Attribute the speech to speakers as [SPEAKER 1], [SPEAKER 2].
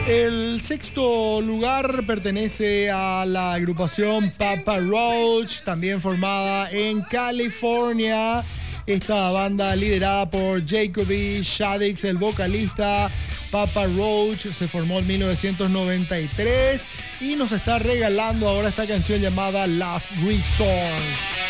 [SPEAKER 1] El sexto lugar pertenece a la agrupación Papa Roach, también formada en California. Esta banda liderada por Jacoby Shaddix, el vocalista. Papa Roach se formó en 1993 y nos está regalando ahora esta canción llamada Last Resort.